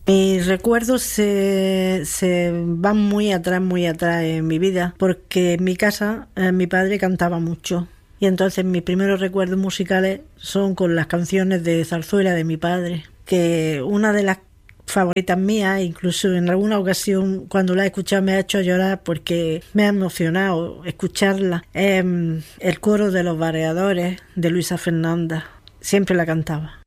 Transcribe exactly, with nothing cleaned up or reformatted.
Mis recuerdos se, se van muy atrás, muy atrás en mi vida, porque en mi casa eh, mi padre cantaba mucho. Y entonces mis primeros recuerdos musicales son con las canciones de zarzuela de mi padre, que una de las favoritas mías, incluso en alguna ocasión cuando la he escuchado me ha hecho llorar porque me ha emocionado escucharla, es el coro de los Vareadores de Luisa Fernanda. Siempre la cantaba.